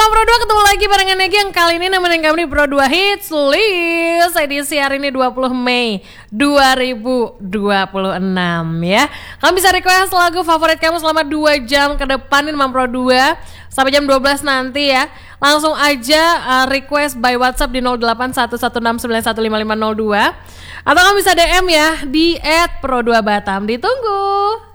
Mam Pro 2 ketemu lagi barengan Negi yang kali ini nemenin kamu di Pro 2 Hits List edisi hari ini 20 Mei 2026 ya. Kamu bisa request lagu favorit kamu selama 2 jam ke depan nih Mam Pro 2 sampai jam 12 nanti ya. Langsung aja request by WhatsApp di 081169155502 atau kamu bisa DM ya di @pro2batam. Ditunggu.